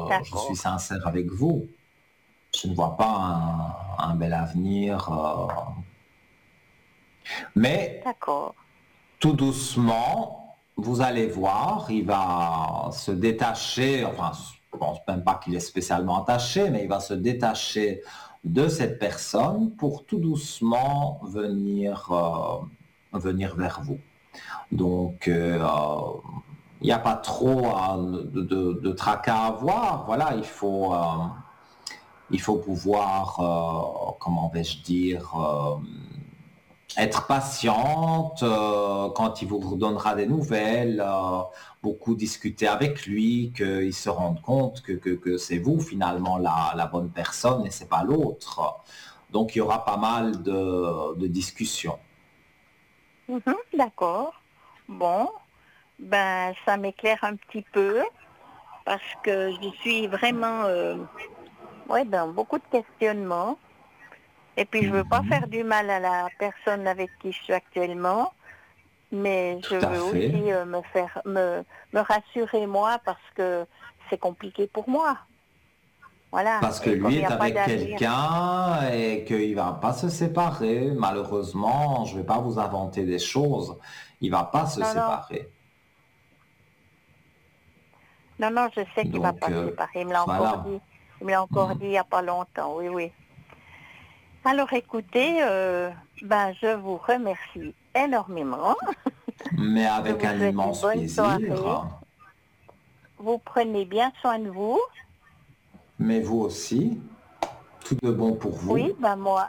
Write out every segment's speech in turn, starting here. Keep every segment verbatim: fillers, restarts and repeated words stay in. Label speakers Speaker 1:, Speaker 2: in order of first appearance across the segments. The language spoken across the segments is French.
Speaker 1: je suis
Speaker 2: D'accord.
Speaker 1: sincère avec vous. Je ne vois pas un, un bel avenir. euh, Mais
Speaker 2: D'accord.
Speaker 1: tout doucement, vous allez voir, il va se détacher, enfin, je ne pense même pas qu'il est spécialement attaché, mais il va se détacher de cette personne pour tout doucement venir, euh, venir vers vous. Donc, euh, il n'y a pas trop euh, de, de- de tracas à avoir. Voilà, il faut, euh, il faut pouvoir, euh, comment vais-je dire, euh, être patiente euh, quand il vous donnera des nouvelles, euh, beaucoup discuter avec lui, qu'il se rende compte que, que, que c'est vous finalement la, la bonne personne et c'est pas l'autre. Donc, il y aura pas mal de, de discussions.
Speaker 2: Mhm, d'accord. Bon, ben ça m'éclaire un petit peu parce que je suis vraiment euh, ouais, dans beaucoup de questionnements. Et puis je veux pas
Speaker 1: Mhm.
Speaker 2: faire du mal à la personne avec qui je suis actuellement, mais je
Speaker 1: Tout à
Speaker 2: veux
Speaker 1: fait.
Speaker 2: aussi euh, me faire me, me rassurer moi parce que c'est compliqué pour moi. Voilà.
Speaker 1: Parce que
Speaker 2: Et comme
Speaker 1: lui
Speaker 2: il n'y
Speaker 1: est
Speaker 2: a pas
Speaker 1: avec
Speaker 2: d'avenir.
Speaker 1: quelqu'un et qu'il va pas se séparer. Malheureusement, je vais pas vous inventer des choses. Il va pas se
Speaker 2: Non, non,
Speaker 1: séparer.
Speaker 2: non, non, je sais qu'il va
Speaker 1: Donc,
Speaker 2: pas se
Speaker 1: euh,
Speaker 2: séparer. Il me l'a encore
Speaker 1: voilà.
Speaker 2: dit. Il me l'a encore dit il n'y a pas longtemps. Oui, oui. Alors écoutez, euh, ben je vous remercie énormément.
Speaker 1: Mais
Speaker 2: Je
Speaker 1: avec
Speaker 2: vous
Speaker 1: un
Speaker 2: souhaite une
Speaker 1: immense
Speaker 2: bonne soirée.
Speaker 1: plaisir.
Speaker 2: Vous prenez bien soin de vous.
Speaker 1: Mais vous aussi, tout de bon pour
Speaker 2: Oui,
Speaker 1: vous.
Speaker 2: ben moi.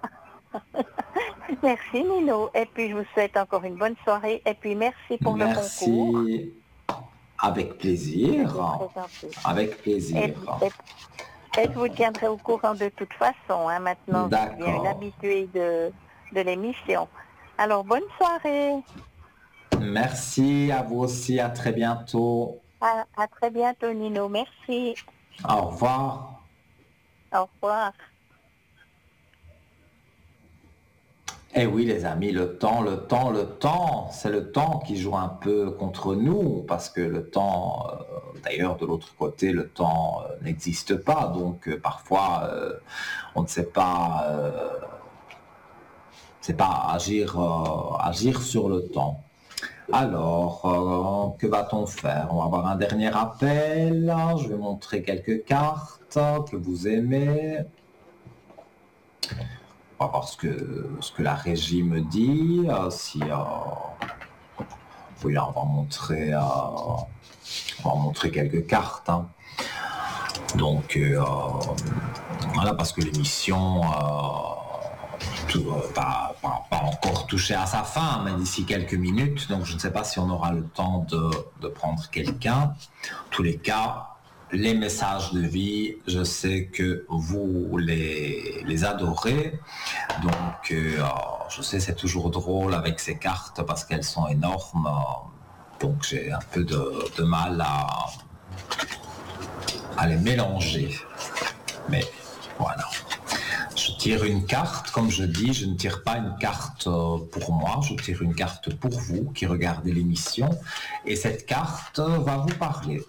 Speaker 2: Merci Nino. Et puis je vous souhaite encore une bonne soirée. Et puis merci pour le concours.
Speaker 1: Merci. Avec
Speaker 2: C'était
Speaker 1: plaisir.
Speaker 2: très gentil.
Speaker 1: Avec
Speaker 2: Et,
Speaker 1: plaisir.
Speaker 2: et, et je vous tiendrai au courant de toute façon. Hein. Maintenant, je deviens une
Speaker 1: D'accord.
Speaker 2: habituée de, de l'émission. Alors, bonne soirée.
Speaker 1: Merci à vous aussi. À très bientôt.
Speaker 2: À, à très bientôt Nino. Merci.
Speaker 1: Au revoir.
Speaker 2: Au revoir.
Speaker 1: Eh oui, les amis, le temps, le temps, le temps, c'est le temps qui joue un peu contre nous, parce que le temps, euh, d'ailleurs, de l'autre côté, le temps euh, n'existe pas, donc euh, parfois, euh, on ne sait pas, euh, c'est pas agir, euh, agir sur le temps. Alors, euh, que va-t-on faire? On va avoir un dernier appel, je vais montrer quelques cartes que vous aimez. On va voir ce que, ce que la régie me dit, euh, si... Euh, oui, là, on va montrer, euh, on va montrer quelques cartes. Hein. Donc, euh, voilà, parce que l'émission euh, euh, pas, pas, pas encore touchée à sa fin, mais d'ici quelques minutes. Donc, je ne sais pas si on aura le temps de, de prendre quelqu'un. En tous les cas, les messages de vie, je sais que vous les, les adorez. Donc, euh, je sais, c'est toujours drôle avec ces cartes parce qu'elles sont énormes. Donc, j'ai un peu de, de mal à, à les mélanger. Mais voilà. Je tire une carte, comme je dis, je ne tire pas une carte pour moi, je tire une carte pour vous qui regardez l'émission. Et cette carte va vous parler.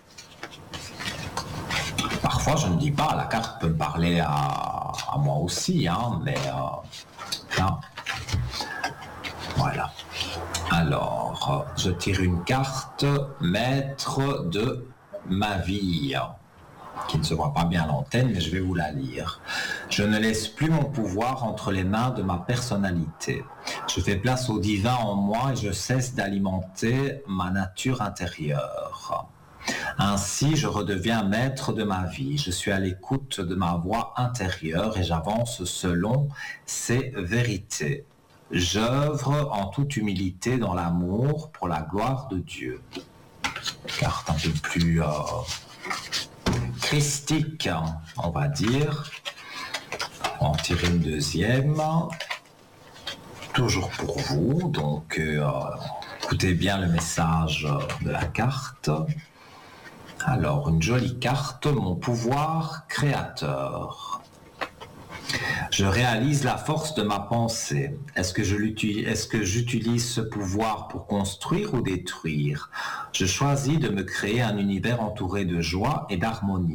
Speaker 1: Parfois, je ne dis pas, la carte peut me parler à, à moi aussi, hein, mais euh, là, voilà. Alors, je tire une carte, maître de ma vie, qui ne se voit pas bien à l'antenne, mais je vais vous la lire. Je ne laisse plus mon pouvoir entre les mains de ma personnalité. Je fais place au divin en moi et je cesse d'alimenter ma nature intérieure. Ainsi, je redeviens maître de ma vie. Je suis à l'écoute de ma voix intérieure et j'avance selon ses vérités. J'œuvre en toute humilité dans l'amour pour la gloire de Dieu. Carte un peu plus euh, christique, on va dire. On va en tirer une deuxième. Toujours pour vous, donc euh, écoutez bien le message de la carte. Alors, une jolie carte, mon pouvoir créateur. Je réalise la force de ma pensée. Est-ce que je l'utilise, est-ce que j'utilise ce pouvoir pour construire ou détruire? Je choisis de me créer un univers entouré de joie et d'harmonie.